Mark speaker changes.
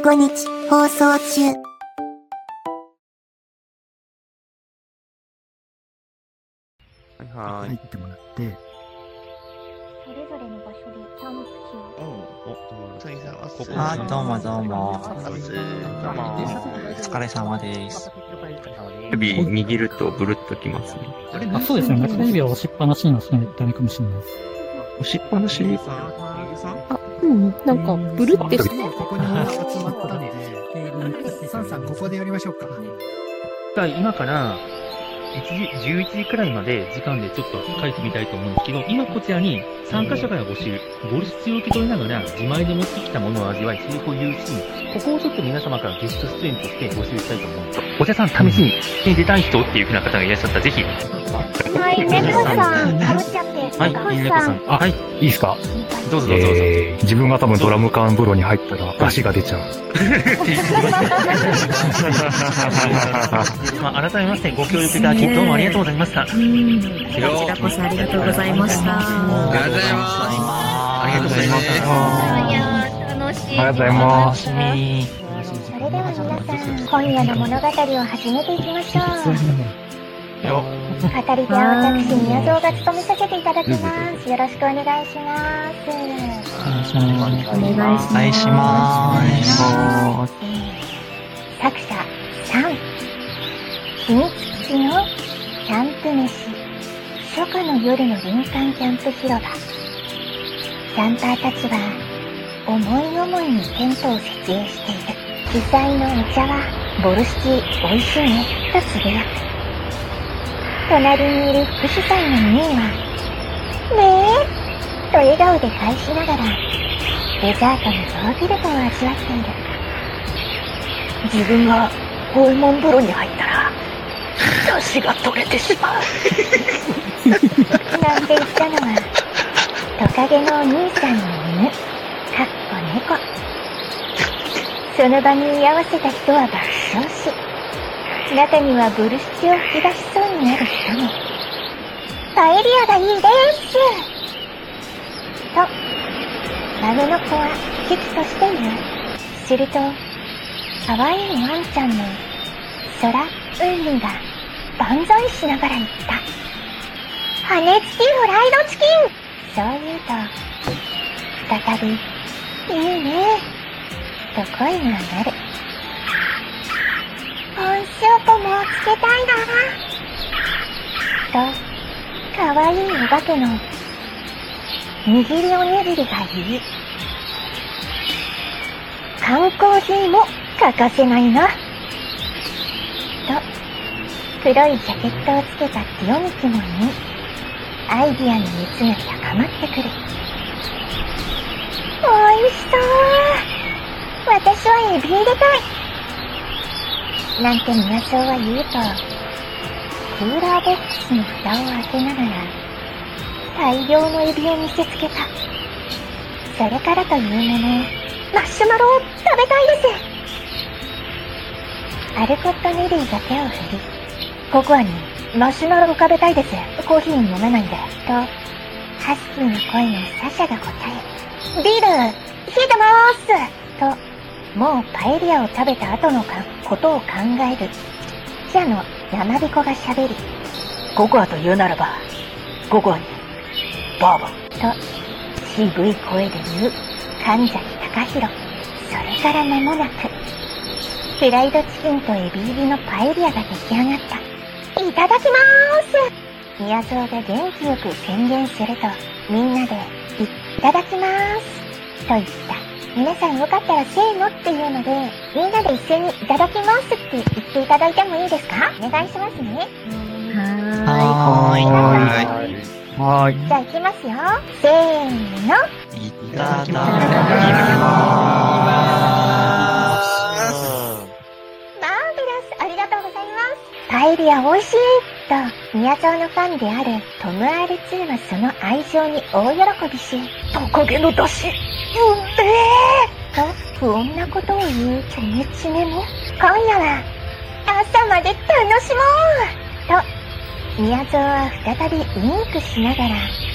Speaker 1: 15日放送中。
Speaker 2: 入ってもらって、
Speaker 3: それぞれの場所でキャンプ地を。
Speaker 4: はい、どうもどうも。お疲れ様です。
Speaker 5: 指握るとブルッときますね。
Speaker 2: あ、そうですね。中指は押しっぱなしの人ダメかもしれないです。
Speaker 5: 押しっぱなし
Speaker 3: あ、なんか、ブルってして。
Speaker 2: ここに集まったので、サンさんここでやりましょうか。
Speaker 6: 今から、11時くらいまで時間でちょっと書いてみたいと思うんですけど、今こちらに参加者から募集、ボルシチを受け取りながら自前で持ってきたものを味わい、セリフを言うシーン、ここをちょっと皆様からゲスト出演として募集したいと思うんです。お茶さん、試しに出たい人っていう風な方がいらっしゃったら、ぜひ。
Speaker 3: はい、猫さん、かぶっちゃって。
Speaker 6: はい、猫さん。
Speaker 7: はい、いいですか？
Speaker 6: どうぞどうぞ。
Speaker 7: 自分が多分ドラム缶風呂に入ったら足が出ちゃう。
Speaker 6: 改めましてご協力いただきどうもありがとうございました。こ
Speaker 8: ちらこそありがとうございました。
Speaker 5: ありがとうございます。
Speaker 6: ありがとうございました。
Speaker 3: いや楽しい。
Speaker 7: ありがとうございます。
Speaker 3: それでは皆さん、今夜の物語を始めていきましょう。語り手は私、宮蔵が務めさせていただきます。よろしくお願いします。
Speaker 4: お願いします。
Speaker 3: 作者3、秘密基地のキャンプ飯、初夏の夜の林間キャンプ広場。キャンパーたちは思い思いにテントを設営している。主催のお茶はボルシチおいしいねとつぶやく。隣にいる副主催のミーは、ねえと笑顔で返しながら、デザートのヨーグルトを味わっている。自分が訪問風呂に入ったら、出汁が取れてしまう。なんて言ったのは、トカゲのお兄さんの犬、かっこ猫。その場に居合わせた人は爆笑し、中にはブルシチを吹き出しそうになる人も。パエリアがいいですと、孫の子は危機として言う。すると、可愛いワンちゃんの空海が万歳しながら言った。羽根付きフライドチキン。そう言うと、再び、いいねと声が上がる。温塩ともつけたいなと、かわいいお化けの握りおにぎりが言い、缶コーヒーも欠かせないなと、黒いジャケットをつけた清幹も言い、アイディアの熱が高まってくる。おいしそう。私はエビ入れたいなんて宮蔵は言うと、クーラーボックスの蓋を開けながら大量のエビを見せつけた。それからというもの、マッシュマロを食べたいです。アルコット・ネリーが手を振り、ココアにマッシュマロを食べたいです。コーヒー飲めないんでと、ハスキーの声のサシャが答え、ビール冷えてまーすと、もうパエリアを食べた後のことを考える記者の山彦が喋り、ココアと言うならば、ココアにバーボンと渋い声で言う神崎隆弘。それから間もなく、フライドチキンとエビ入りのパエリアが出来上がった。いただきまーす。宮蔵が元気よく宣言すると、みんなでいただきまーすと言った。皆さんよかったらせーのっていうので、みんなで一斉にいただきますって言っていただいてもいいですか？お願いしますね。
Speaker 4: はーい。
Speaker 3: じゃあ行きますよ。せーの。
Speaker 4: いただきまーす。
Speaker 3: マーベラス、ありがとうございます。パエリア美味しいと、宮蔵のファンであるトム R2 はその愛情に大喜びし、トカゲの出汁、と不穏なことを言うチョメチメも、今夜は朝まで楽しもうと、宮蔵は再びウインクしながら